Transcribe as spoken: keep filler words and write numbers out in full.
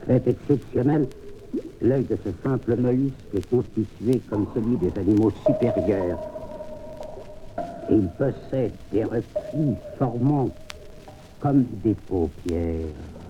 Fait exceptionnel, l'œil de ce simple mollusque est constitué comme celui des animaux supérieurs. Et il possède des reflets formants comme des paupières.